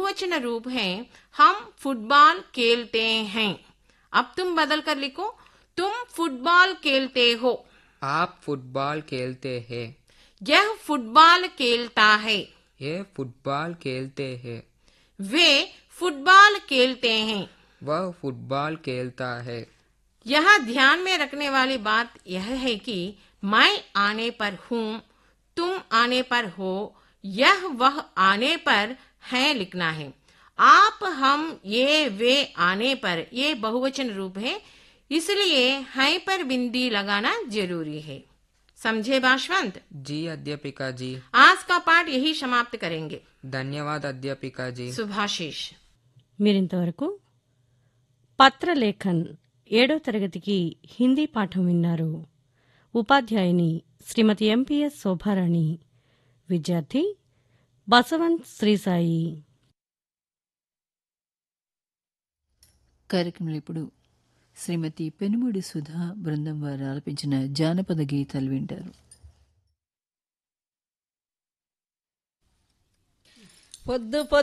बहुवचन रूप है हम फुटबॉल खेलते हैं। अब तुम बदल कर लिखो, तुम फुटबॉल खेलते हो। आप फुटबॉल खेलते हैं। यह फुटबॉल खेलता है। ये फुटबॉल खेलते हैं। वे फुटबॉल खेलते हैं। वह फुटबॉल खेलता है। यहाँ ध्यान में रखने वाली बात यह है कि मैं आने पर हूँ, तुम आने पर हो, यह वह आने पर है लिखना है। आप, हम, ये, वे आने पर ये बहुवचन रूप है, इसलिए है पर बिंदी लगाना जरूरी है। समझे भाषवंत? जी अध्यापिका जी। आज का पाठ यही समाप्त करेंगे। ధన్యవాద అధ్యాపికా జీ. శుభాశీష్. మీరింతవరకు పత్రలేఖన్ 7వ తరగతికి హిందీ పాఠం విన్నారు. ఉపాధ్యాయుని శ్రీమతి ఎంపీఎస్ శోభారాణి, విద్యార్థి బసవంత్ శ్రీసాయి. కార్యక్రమంలో ఇప్పుడు శ్రీమతి పెనుమూడి సుధా బృందం వారు ఆలపించిన జానపద గీతాలు వింటారు. పొద్దు